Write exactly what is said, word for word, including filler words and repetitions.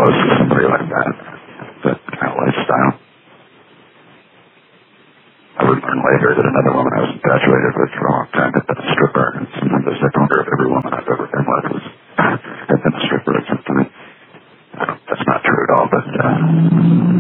close to somebody like that, that kind of lifestyle. I would learn later that another woman I was infatuated with for a long time had been a stripper, and sometimes I wonder if every woman I've ever been with was, had been a stripper at some time. That's not true at all, but uh,